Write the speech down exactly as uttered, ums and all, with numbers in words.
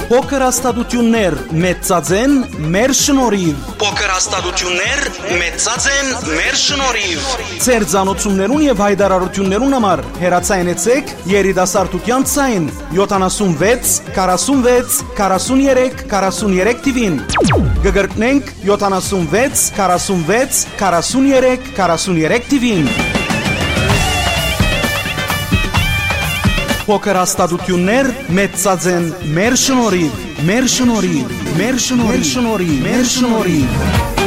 Փոքր հաստատություններ մեծածեն մեր շնորհիվ։ Փոքր հաստատություններ մեծածեն մեր շնորհիվ։ Ձեր ցանոթություններուն եւ հայտարարություններուն համար հեռացայնեցեք երիտասարդության ցայն յոթանասունվեց քառասունվեց քառասուններեք քառասուններեք տիվին գգրտնենք յոթանասունվեց քառասունվեց քառասուններեք քառասուններեք տիվին Փոքր հաստատություններ մեծածեն մեր շնորհիվ մեր շնորհիվ մեր շնորհիվ մեր շնորհիվ մեր շնորհիվ